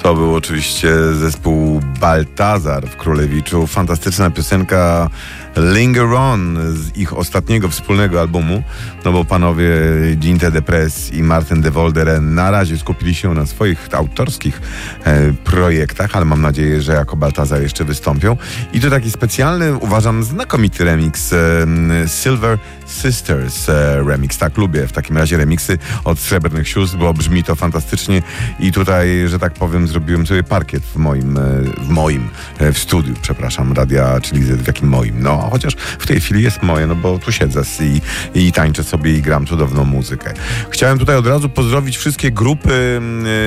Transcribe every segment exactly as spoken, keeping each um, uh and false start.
To był oczywiście zespół Baltazar w Królewiczu. Fantastyczna piosenka Linger On z ich ostatniego wspólnego albumu, no bo panowie Dinte de Press i Martin de Voldere na razie skupili się na swoich autorskich e, projektach, ale mam nadzieję, że jako Baltazar jeszcze wystąpią. I to taki specjalny, uważam, znakomity remix e, Silver Sisters e, remix. Tak, lubię w takim razie remiksy od Srebrnych Sióstr, bo brzmi to fantastycznie i tutaj, że tak powiem, zrobiłem sobie parkiet w moim, e, w moim, e, w studiu, przepraszam, Radia, czyli w jakim moim, no chociaż w tej chwili jest moje, no bo tu siedzę i, i tańczę sobie i gram cudowną muzykę. Chciałem tutaj od razu pozdrowić wszystkie grupy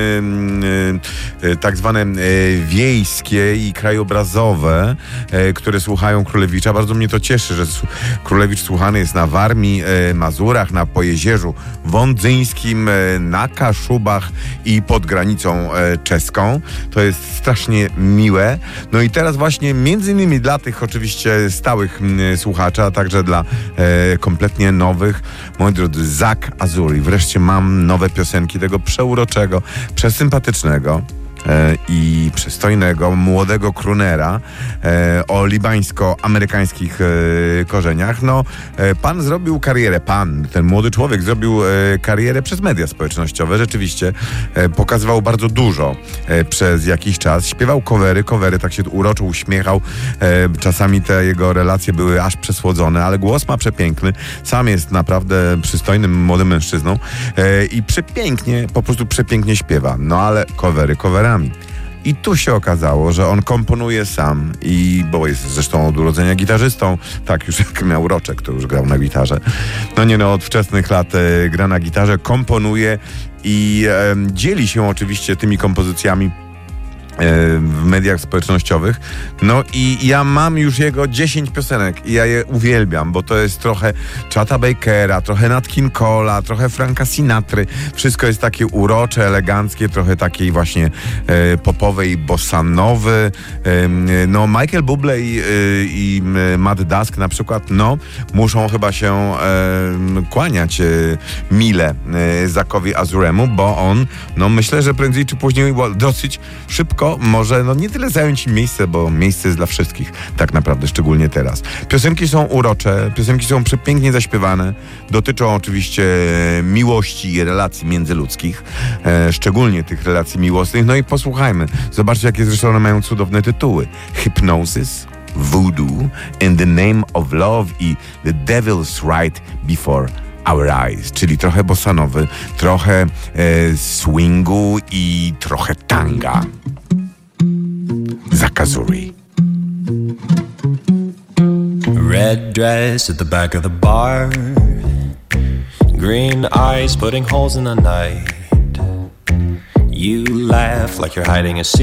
yy, yy, tak zwane yy, wiejskie i krajobrazowe, yy, które słuchają Królewicza. Bardzo mnie to cieszy, że Królewicz słuchany jest na Warmii, yy, Mazurach, na Pojezierzu Wądzyńskim, yy, na Kaszubach i pod granicą yy, czeską. To jest strasznie miłe. No i teraz właśnie między innymi dla tych oczywiście stałych słuchaczy, a także dla e, kompletnie nowych, moi drodzy, Zak Azuri. Wreszcie mam nowe piosenki tego przeuroczego, przesympatycznego e, i przystojnego, młodego croonera e, o libańsko-amerykańskich e, korzeniach. No, e, pan zrobił karierę, pan, ten młody człowiek zrobił e, karierę przez media społecznościowe. Rzeczywiście e, pokazywał bardzo dużo e, przez jakiś czas. Śpiewał covery, covery, tak się uroczo uśmiechał. E, czasami te jego relacje były aż przesłodzone, ale głos ma przepiękny. Sam jest naprawdę przystojnym, młodym mężczyzną e, i przepięknie, po prostu przepięknie śpiewa. No ale covery, coverami. I tu się okazało, że on komponuje sam i, bo jest zresztą od urodzenia gitarzystą, tak już jak miał Roczek, to już grał na gitarze. No nie no, od wczesnych lat e, gra na gitarze, komponuje i e, dzieli się oczywiście tymi kompozycjami w mediach społecznościowych. No i ja mam już jego dziesięć piosenek i ja je uwielbiam, bo to jest trochę Chata Bakera, trochę Nat King Cole'a, trochę Franka Sinatry. Wszystko jest takie urocze, eleganckie, trochę takiej właśnie e, popowej bossanowy. E, no Michael Bublé i, i Matt Dusk na przykład, no muszą chyba się e, kłaniać e, mile e, Zakowi Azuremu, bo on, no myślę, że prędzej czy później dosyć szybko może no nie tyle zająć im miejsce, bo miejsce jest dla wszystkich, tak naprawdę, szczególnie teraz. Piosenki są urocze, piosenki są przepięknie zaśpiewane, dotyczą oczywiście miłości i relacji międzyludzkich, e, szczególnie tych relacji miłosnych. No i posłuchajmy, zobaczcie, jakie zresztą one mają cudowne tytuły. Hypnosis, Voodoo, In the Name of Love i The Devil's Right Before Our Eyes, czyli trochę bossanowy, trochę e, swingu i trochę tanga. Zak Azuri. Red dress at the back of the bar, green eyes putting holes in the night. You laugh like you're hiding a secret.